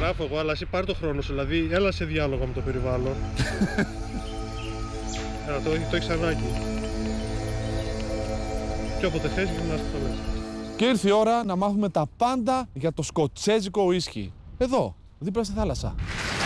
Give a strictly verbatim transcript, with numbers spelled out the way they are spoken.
γράφω εγώ, αλλά εσύ πάρε το χρόνο σου. Δηλαδή, έλα σε διάλογο με το περιβάλλον. Έλα, το, το έχεις ανάγκη. Και όποτε θες, γυρνάς το λες. Και ήρθε η ώρα να μάθουμε τα πάντα για το σκοτσέζικο ουίσκι. Εδώ, δίπλα στη θάλασσα.